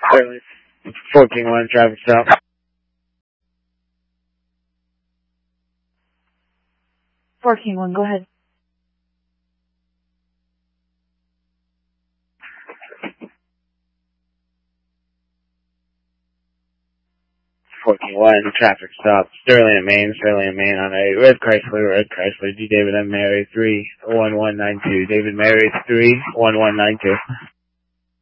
Sterling 14-1 traffic stop. 14-1, go ahead. Traffic stop. Sterling and Main on a red Chrysler, D. David M. Mary 31192. David Mary 31192.